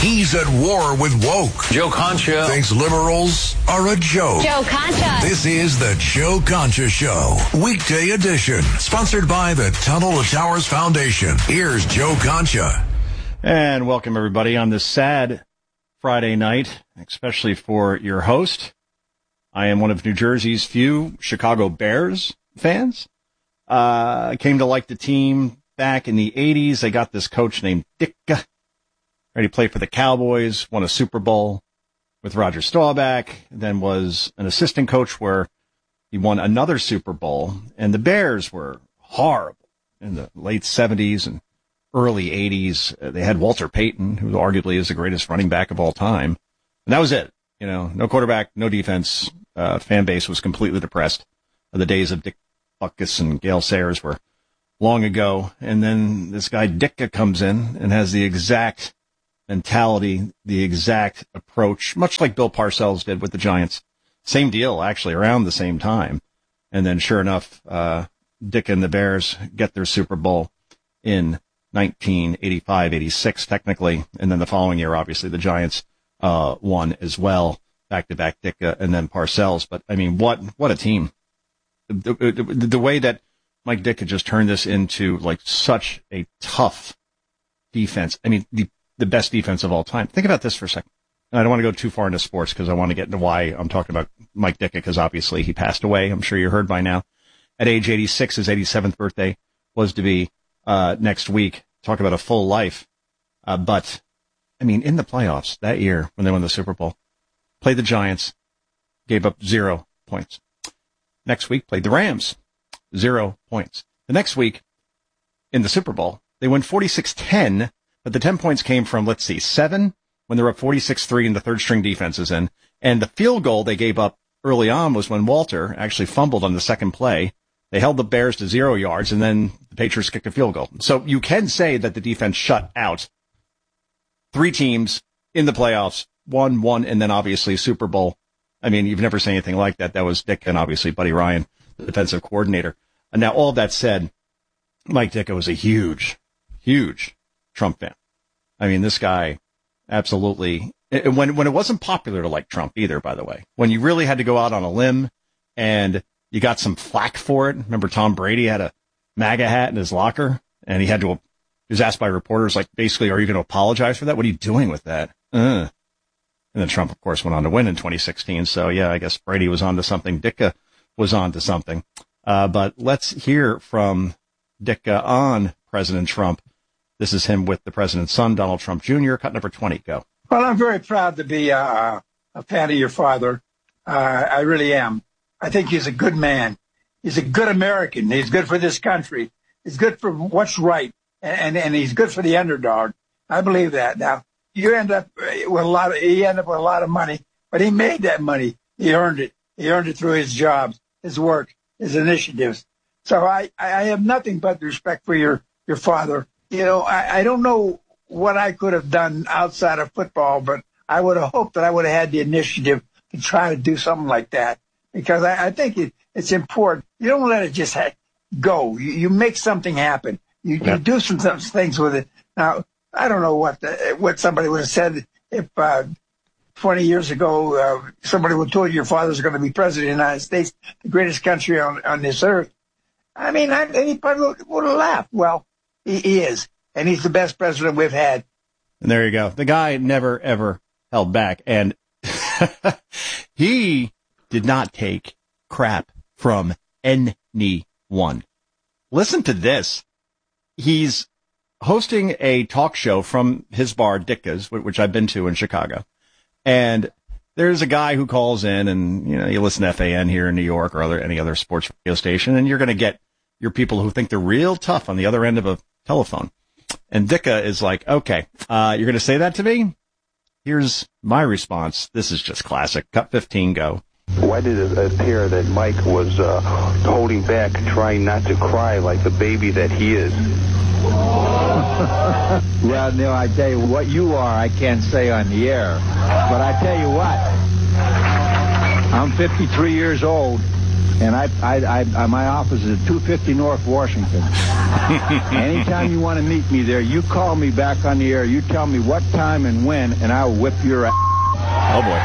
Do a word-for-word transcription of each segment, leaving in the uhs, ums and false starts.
He's at war with woke. Joe Concha thinks liberals are a joke. Joe Concha. This is the Joe Concha Show, weekday edition, sponsored by the Tunnel to Towers Foundation. Here's Joe Concha. And welcome, everybody, on this sad Friday night, especially for your host. I am one of New Jersey's few Chicago Bears fans. Uh, I came to like the team back in the eighties. They got this coach named Ditka. He played for the Cowboys, won a Super Bowl with Roger Staubach, then was an assistant coach where he won another Super Bowl. And the Bears were horrible in the late seventies and early eighties. Uh, they had Walter Payton, who arguably is the greatest running back of all time. And that was it. You know, no quarterback, no defense. Uh, fan base was completely depressed. The days of Dick Butkus and Gale Sayers were long ago. And then this guy Ditka comes in and has the exact mentality, the exact approach, much like Bill Parcells did with the Giants. Same deal, actually, around the same time. And then sure enough, uh, Dick and the Bears get their Super Bowl in nineteen eighty-five eighty-six, technically. And then the following year, obviously, the Giants uh won as well. Back-to-back Ditka and then Parcells. But, I mean, what what a team. The, the, the way that Mike Ditka just turned this into, like, such a tough defense. I mean, the, the best defense of all time. Think about this for a second. And I don't want to go too far into sports because I want to get into why I'm talking about Mike Ditka, because obviously he passed away. I'm sure you heard by now. At age eighty-six, his eighty-seventh birthday was to be uh next week. Talk about a full life. Uh, but, I mean, in the playoffs that year when they won the Super Bowl, played the Giants, gave up zero points. Next week, played the Rams, zero points. The next week, in the Super Bowl, they won forty-six ten, but the ten points came from, let's see, seven, when they were up forty-six three and the third-string defense is in. And the field goal they gave up early on was when Walter actually fumbled on the second play. They held the Bears to zero yards, and then the Patriots kicked a field goal. So you can say that the defense shut out three teams in the playoffs, one, one, and then obviously Super Bowl. I mean, you've never seen anything like that. That was Dick and obviously Buddy Ryan, the defensive coordinator. And now all that said, Mike Ditka was a huge, huge Trump fan. I mean, this guy absolutely, when, when it wasn't popular to like Trump either, by the way, when you really had to go out on a limb and you got some flack for it. Remember Tom Brady had a MAGA hat in his locker and he had to, he was asked by reporters, like, basically, are you going to apologize for that? What are you doing with that? Uh. And then Trump, of course, went on to win in twenty sixteen. So, yeah, I guess Brady was on to something. Ditka was on to something. Uh, but let's hear from Ditka on President Trump. This is him with the president's son, Donald Trump Junior Cut number twenty. Go. Well, I'm very proud to be uh, a fan of your father. Uh, I really am. I think he's a good man. He's a good American. He's good for this country. He's good for what's right. And, and he's good for the underdog. I believe that. Now, you end up with a lot of, he ended up with a lot of money, but he made that money. He earned it. He earned it through his jobs, his work, his initiatives. So I, I have nothing but respect for your, your father. You know, I, I don't know what I could have done outside of football, but I would have hoped that I would have had the initiative to try to do something like that, because I, I think it, it's important. You don't let it just ha- go. You, you make something happen. You, yeah. you do some, some things with it. Now, I don't know what the, what somebody would have said if uh, twenty years ago uh, somebody would have told you your father's going to be president of the United States, the greatest country on, on this earth. I mean, I, he probably would, would have laughed. Well, he, he is, and he's the best president we've had. And there you go. The guy never, ever held back, and he did not take crap from anyone. Listen to this. He's hosting a talk show from his bar, Ditka's, which I've been to in Chicago. And there's a guy who calls in and, you know, you listen to F A N here in New York or other, any other sports radio station, and you're going to get your people who think they're real tough on the other end of a telephone. And Ditka is like, okay, uh, you're going to say that to me? Here's my response. This is just classic. Cut fifteen, go. Why did it appear that Mike was uh, holding back, trying not to cry like the baby that he is? Well, Neil, I tell you, what you are, I can't say on the air. But I tell you what, I'm fifty-three years old, And I, I, I, my office is at two fifty North Washington. Anytime you want to meet me there, you call me back on the air. You tell me what time and when, and I'll whip your ass. Oh, boy.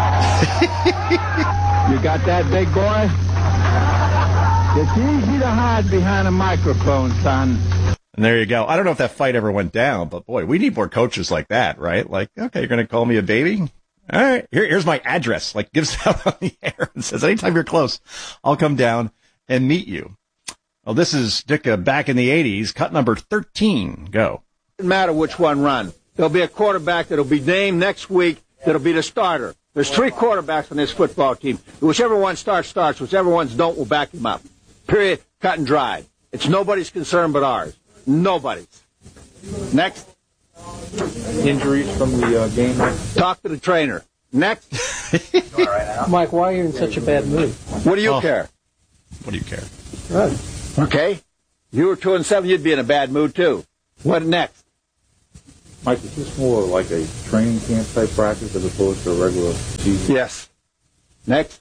You got that, big boy? It's easy to hide behind a microphone, son. And there you go. I don't know if that fight ever went down, but boy, we need more coaches like that, right? Like, okay, you're going to call me a baby? All right, here, here's my address. Like, gives it out on the air and says, anytime you're close, I'll come down and meet you. Well, this is Ditka back in the eighties, cut number thirteen. Go. Doesn't matter which one run. There'll be a quarterback that'll be named next week that'll be the starter. There's three quarterbacks on this football team. Whichever one starts, starts. Whichever ones don't, will back him up. Period. Cut and dried. It's nobody's concern but ours. Nobody's. Next. Injuries from the uh, game? Talk to the trainer. Next. Mike, why are you in such a bad mood? What do you Oh. care? What do you care? Good. Okay. You were two and seven, you'd be in a bad mood too. What next? Mike, is this more like a training camp type practice as opposed to a regular season? Yes. Next.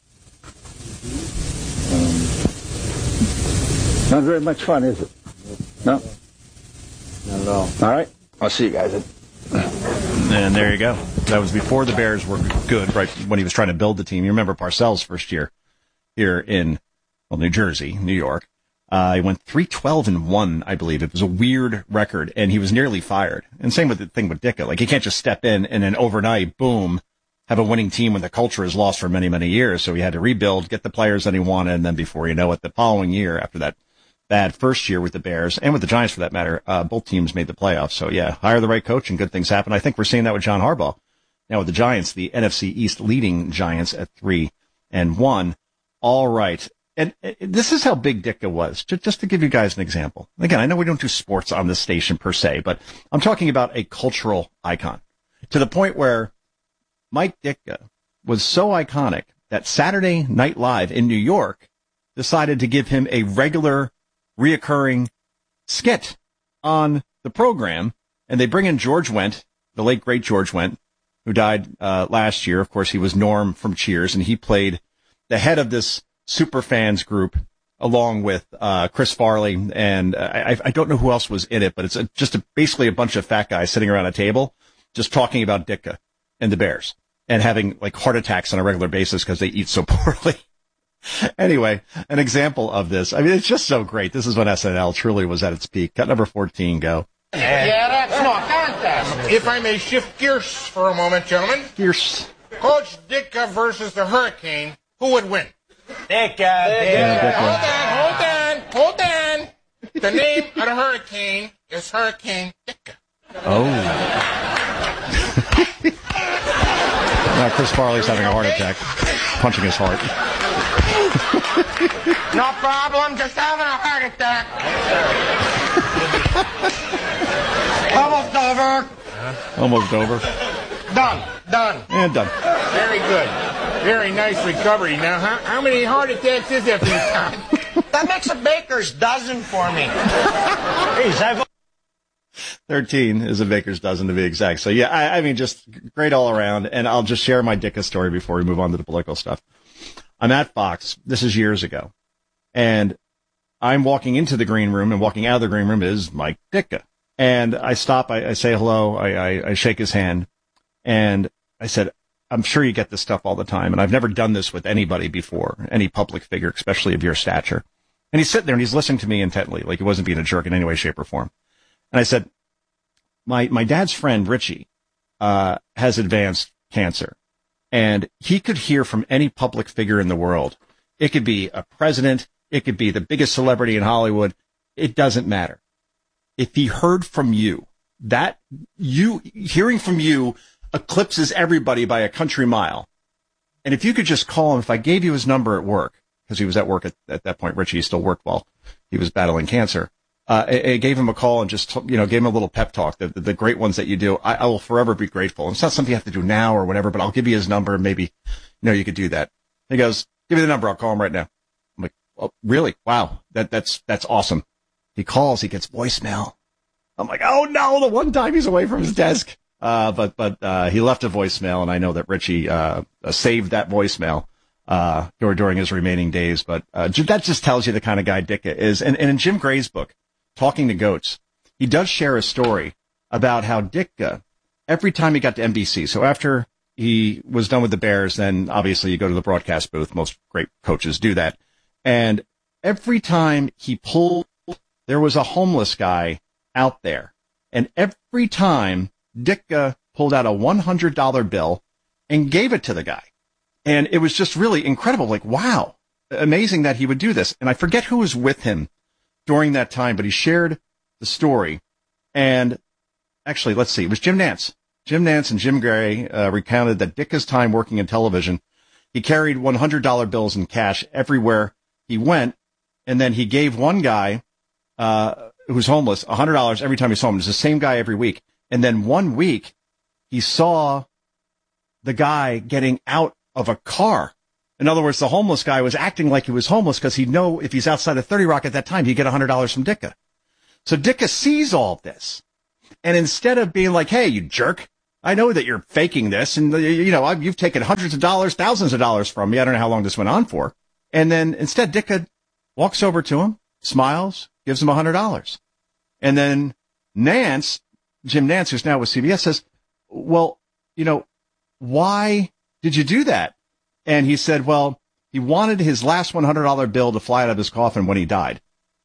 Um, Not very much fun, is it? No? not at all. All right. I'll see you guys. And there you go. That was before the Bears were good, right, when he was trying to build the team. You remember Parcells' first year here in, well, New Jersey, New York. Uh, he went three twelve and one, I believe. It was a weird record, and he was nearly fired. And same with the thing with Ditka. Like, he can't just step in and then overnight, boom, have a winning team when the culture is lost for many, many years. So he had to rebuild, get the players that he wanted, and then before you know it, the following year, after that bad first year with the Bears, and with the Giants for that matter, uh, both teams made the playoffs. So, yeah, hire the right coach and good things happen. I think we're seeing that with John Harbaugh. Now with the Giants, the N F C East leading Giants at three and one. All right. And uh, this is how big Ditka was, just, just to give you guys an example. Again, I know we don't do sports on this station per se, but I'm talking about a cultural icon to the point where Mike Ditka was so iconic that Saturday Night Live in New York decided to give him a regular, reoccurring skit on the program. And they bring in George Wendt, the late, great George Wendt, who died uh, last year. Of course, he was Norm from Cheers, and he played the head of this super fans group along with uh Chris Farley, and uh, I, I don't know who else was in it, but it's a, just a, basically a bunch of fat guys sitting around a table just talking about Ditka and the Bears and having like heart attacks on a regular basis because they eat so poorly. Anyway, an example of this. I mean, it's just so great. This is when S N L truly was at its peak. Cut number fourteen, go. Yeah, that's no contest. If I may shift gears for a moment, gentlemen. Gears. Coach Ditka versus the Hurricane, who would win? Ditka, Yeah, Hold Ditka. on, hold on, hold on. The name of the Hurricane is Hurricane Ditka. Oh. Now Chris Farley's having a heart attack, punching his heart. No problem, just having a heart attack. Almost over. Almost over. Done, done. And done. Very good. Very nice recovery. Now, how, how many heart attacks is there for you, Tom? That makes a baker's dozen for me. Please, I've... thirteen is a baker's dozen to be exact. So, yeah, I, I mean, just great all around. And I'll just share my Ditka story before we move on to the political stuff. I'm at Fox. This is years ago. And I'm walking into the green room, and walking out of the green room is Mike Ditka. And I stop, I, I say hello, I, I, I shake his hand, and I said, I'm sure you get this stuff all the time, and I've never done this with anybody before, any public figure, especially of your stature. And he's sitting there, and he's listening to me intently, like he wasn't being a jerk in any way, shape, or form. And I said, my my dad's friend, Richie, uh, has advanced cancer, and he could hear from any public figure in the world. It could be a president, it could be the biggest celebrity in Hollywood. It doesn't matter. If he heard from you, that you hearing from you eclipses everybody by a country mile. And if you could just call him, if I gave you his number at work, because he was at work at, at that point, Richie still worked while he was battling cancer. Uh, I, I gave him a call and just, you know, gave him a little pep talk, the, the, the great ones that you do. I, I will forever be grateful. And it's not something you have to do now or whatever, but I'll give you his number and maybe, you know, you could do that. He goes, give me the number. I'll call him right now. I'm like, oh, really? Wow. That, that's, that's awesome. He calls, he gets voicemail. I'm like, oh no, the one time he's away from his desk. Uh, but, but, uh, he left a voicemail, and I know that Richie, uh, saved that voicemail, uh, during, during his remaining days. But uh, that just tells you the kind of guy Ditka is. And, and in Jim Gray's book, Talking to Goats, he does share a story about how Ditka, every time he got to N B C, so after he was done with the Bears, then obviously you go to the broadcast booth. Most great coaches do that. And every time he pulled, there was a homeless guy out there. And every time Ditka pulled out a one hundred dollar bill and gave it to the guy. And it was just really incredible. Like, wow, amazing that he would do this. And I forget who was with him during that time, but he shared the story. And actually, let's see, it was Jim Nantz. Jim Nantz and Jim Gray uh, recounted that Ditka's time working in television, he carried one hundred dollar bills in cash everywhere he went. And then he gave one guy, uh, who was homeless, one hundred dollars every time he saw him. It was the same guy every week. And then one week, he saw the guy getting out of a car. In other words, the homeless guy was acting like he was homeless because he'd know if he's outside of thirty Rock at that time, he'd get one hundred dollars from Ditka. So Ditka sees all of this. And instead of being like, hey, you jerk, I know that you're faking this. And, you know, you've taken hundreds of dollars, thousands of dollars from me. I don't know how long this went on for. And then instead, Ditka walks over to him, smiles, gives him one hundred dollars. And then Nantz, Jim Nantz, who's now with C B S, says, well, you know, why did you do that? And he said, well, he wanted his last one hundred dollar bill to fly out of his coffin when he died.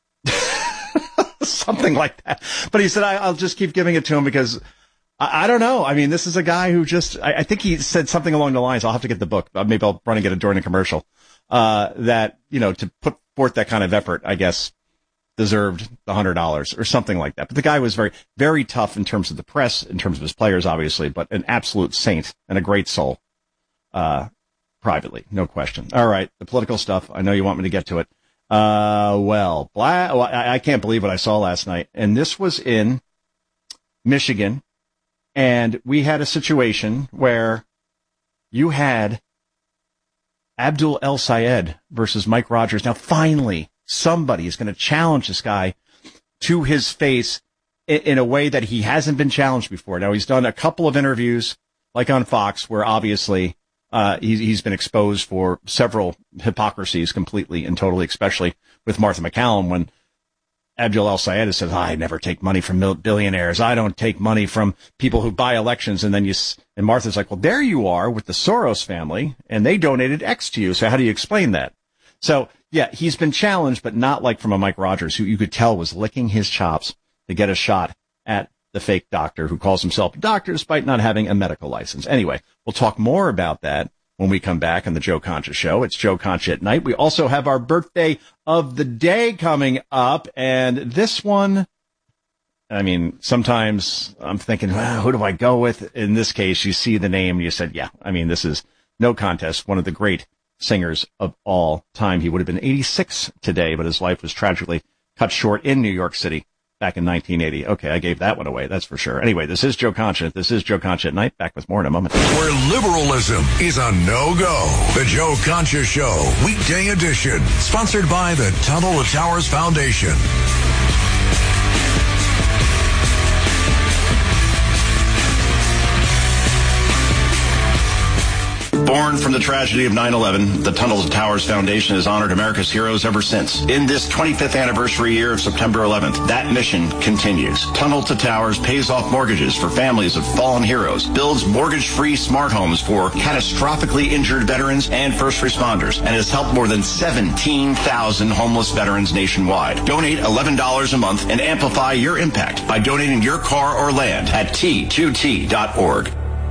Something like that. But he said, I, I'll just keep giving it to him because I, I don't know. I mean, this is a guy who just, I, I think he said something along the lines, I'll have to get the book. Maybe I'll run and get it during a commercial, uh, that, you know, to put forth that kind of effort, I guess, deserved the one hundred dollars or something like that. But the guy was very, very tough in terms of the press, in terms of his players, obviously, but an absolute saint and a great soul, uh, privately, no question. All right, the political stuff. I know you want me to get to it. Uh, well, blah, well I, I can't believe what I saw last night. And this was in Michigan. And we had a situation where you had Abdul El Sayed versus Mike Rogers. Now, finally, somebody is going to challenge this guy to his face in, in a way that he hasn't been challenged before. Now, he's done a couple of interviews, like on Fox, where obviously uh he's, he's been exposed for several hypocrisies completely and totally, especially with Martha McCallum, when Abdul El Sayed says, I never take money from billionaires. I don't take money from people who buy elections. And then you, and Martha's like, well, there you are with the Soros family, and they donated X to you. So how do you explain that? So, yeah, he's been challenged, but not like from a Mike Rogers, who you could tell was licking his chops to get a shot at the fake doctor who calls himself a doctor despite not having a medical license. Anyway, we'll talk more about that when we come back on the Joe Concha Show. It's Joe Concha at Night. We also have our birthday of the day coming up, and this one, I mean, sometimes I'm thinking, well, who do I go with? In this case, you see the name and you said, yeah, I mean, this is no contest. One of the great singers of all time. He would have been eighty-six today, but his life was tragically cut short in New York City back in nineteen eighty. Okay, I gave that one away, that's for sure. Anyway, this is Joe Concha. This is Joe Concha at Night. Back with more in a moment. Where liberalism is a no-go. The Joe Concha Show, weekday edition. Sponsored by the Tunnel to Towers Foundation. Born from the tragedy of nine eleven, the Tunnel to Towers Foundation has honored America's heroes ever since. In this twenty-fifth anniversary year of September eleventh, that mission continues. Tunnel to Towers pays off mortgages for families of fallen heroes, builds mortgage-free smart homes for catastrophically injured veterans and first responders, and has helped more than seventeen thousand homeless veterans nationwide. Donate eleven dollars a month and amplify your impact by donating your car or land at T two T dot org.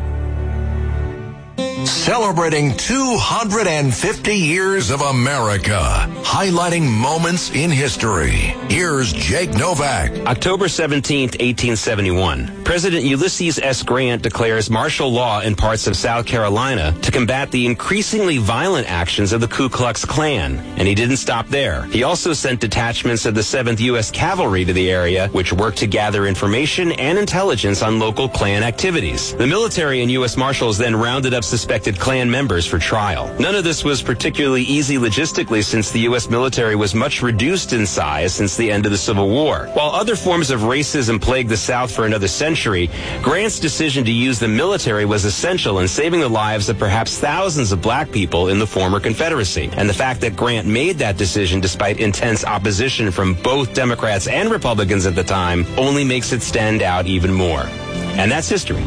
Celebrating two hundred fifty years of America, highlighting moments in history. Here's Jake Novak. October seventeenth, eighteen seventy-one. President Ulysses S. Grant declares martial law in parts of South Carolina to combat the increasingly violent actions of the Ku Klux Klan. And he didn't stop there. He also sent detachments of the seventh U S Cavalry to the area, which worked to gather information and intelligence on local Klan activities. The military and U S Marshals then rounded up suspected Klan members for trial. None of this was particularly easy logistically, since the U S military was much reduced in size since the end of the Civil War. While other forms of racism plagued the South for another century, century, Grant's decision to use the military was essential in saving the lives of perhaps thousands of black people in the former Confederacy. And the fact that Grant made that decision despite intense opposition from both Democrats and Republicans at the time only makes it stand out even more. And that's history.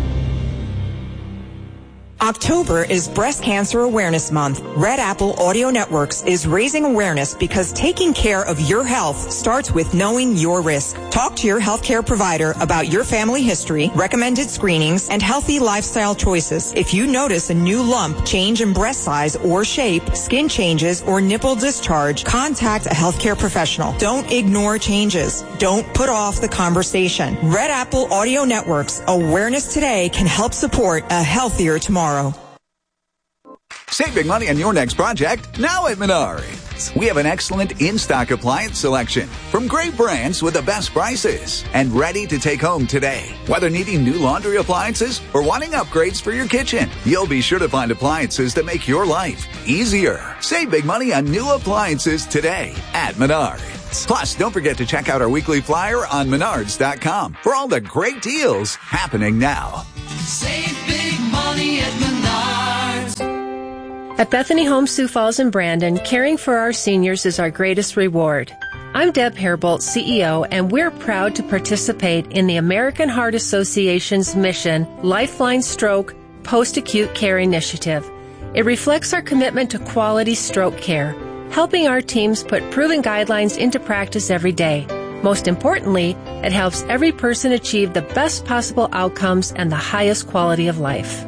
October is Breast Cancer Awareness Month. Red Apple Audio Networks is raising awareness because taking care of your health starts with knowing your risk. Talk to your healthcare provider about your family history, recommended screenings, and healthy lifestyle choices. If you notice a new lump, change in breast size or shape, skin changes, or nipple discharge, contact a healthcare professional. Don't ignore changes. Don't put off the conversation. Red Apple Audio Networks. Awareness today can help support a healthier tomorrow. Save big money on your next project now at Menards. We have an excellent in-stock appliance selection from great brands with the best prices and ready to take home today. Whether needing new laundry appliances or wanting upgrades for your kitchen, you'll be sure to find appliances that make your life easier. Save big money on new appliances today at Menards. Plus, don't forget to check out our weekly flyer on menards dot com for all the great deals happening now. Save big money at Menards. At Bethany Homes Sioux Falls and Brandon, caring for our seniors is our greatest reward. I'm Deb Hairbolt, C E O, and we're proud to participate in the American Heart Association's mission, Lifeline Stroke Post-Acute Care Initiative. It reflects our commitment to quality stroke care, helping our teams put proven guidelines into practice every day. Most importantly, it helps every person achieve the best possible outcomes and the highest quality of life.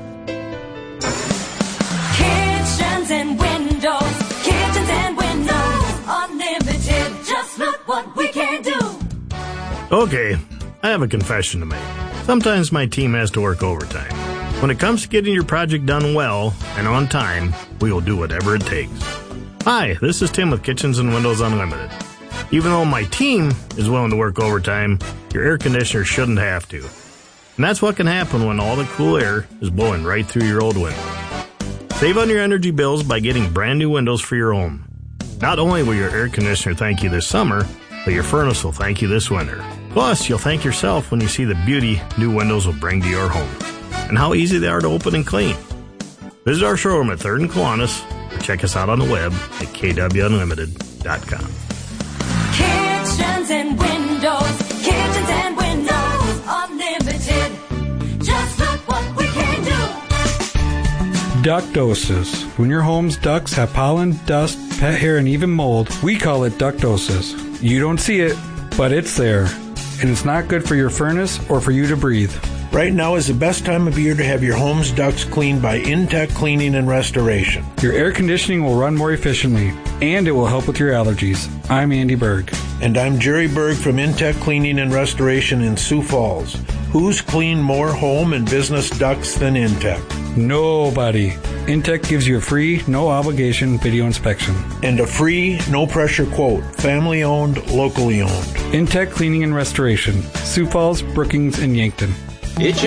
Kitchens and windows, kitchens and windows, unlimited, just look what we can do. Okay, I have a confession to make. Sometimes my team has to work overtime. When it comes to getting your project done well and on time, we will do whatever it takes. Hi, this is Tim with Kitchens and Windows Unlimited. Even though my team is willing to work overtime, your air conditioner shouldn't have to. And that's what can happen when all the cool air is blowing right through your old window. Save on your energy bills by getting brand new windows for your home. Not only will your air conditioner thank you this summer, but your furnace will thank you this winter. Plus, you'll thank yourself when you see the beauty new windows will bring to your home and how easy they are to open and clean. Visit our showroom at third and Kiwanis or check us out on the web at k w unlimited dot com. Kitchens and windows, kitchens and windows, unlimited. Just look what we can do. Ductosis. When your home's ducts have pollen, dust, pet hair, and even mold, we call it ductosis. You don't see it, but it's there. And it's not good for your furnace or for you to breathe. Right now is the best time of year to have your home's ducts cleaned by Intech Cleaning and Restoration. Your air conditioning will run more efficiently, and it will help with your allergies. I'm Andy Berg. And I'm Jerry Berg from Intech Cleaning and Restoration in Sioux Falls. Who's cleaned more home and business ducts than Intech? Nobody. Intech gives you a free, no-obligation video inspection. And a free, no-pressure quote. Family-owned, locally owned. Intech Cleaning and Restoration. Sioux Falls, Brookings, and Yankton. It's